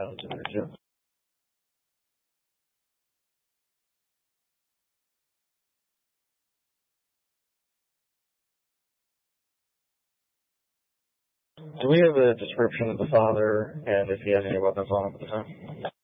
child to virtue. Do we have a description of the father and if he has any weapons on him at the time?